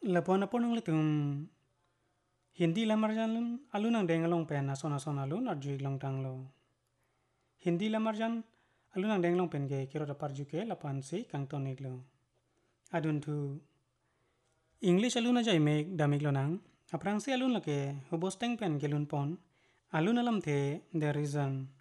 Lapon apon ang litum Hindi lamarjan alun ang dengalong pen ason alun arjuig long tanglo. Hindi lamarjan alun ang dengalong pen ge kiro da parjuke lapan si kang toniglo. Adun tu English alun aja imek damiglo nang aprang si alun lake hubos teng pen gelun pon alun alam the there is an